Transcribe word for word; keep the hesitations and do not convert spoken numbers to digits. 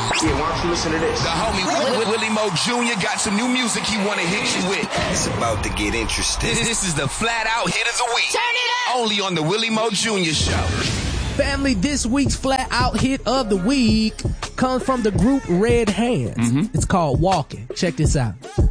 Yeah, why don't you listen to this? The homie Willie, Willie Mo Junior got some new music he wanna hit you with. It's about to get interesting. This, this is the Flat Out Hit of the Week. Turn it up! Only on the Willie Mo Junior Show. Family, this week's Flat Out Hit of the Week comes from the group Red Hands. Mm-hmm. It's called Walking. Check this out.